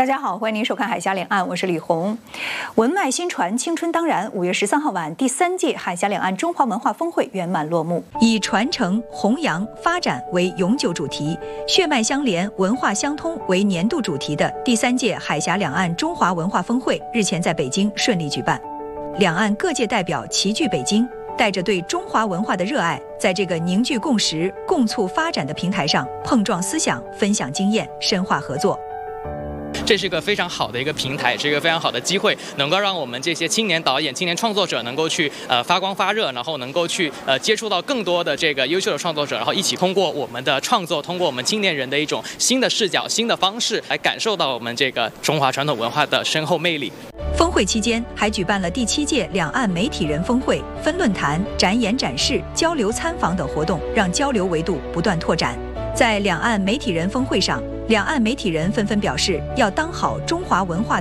大家好，欢迎您收看《海峡两岸》，我是李红。文脉新传，青春当然。5月13号晚，第3届海峡两岸中华文化峰会圆满落幕。以传承、弘扬、发展为永久主题，血脉相连、文化相通为年度主题的第3届海峡两岸中华文化峰会日前在北京顺利举办。两岸各界代表齐聚北京，带着对中华文化的热爱，在这个凝聚共识、共促发展的平台上碰撞思想、分享经验、深化合作。 这是一个非常好的一个平台，是一个非常好的机会，能够让我们这些青年导演、青年创作者能够去发光发热，然后能够去接触到更多的这个优秀的创作者，然后一起通过我们的创作，通过我们青年人的一种新的视角、新的方式来感受到我们这个中华传统文化的深厚魅力。 峰会期间还举办了第7届两岸媒体人峰会、分论坛、展演展示、交流参访等活动，让交流维度不断拓展。在两岸媒体人峰会上，两岸媒体人纷纷表示要当好中华文化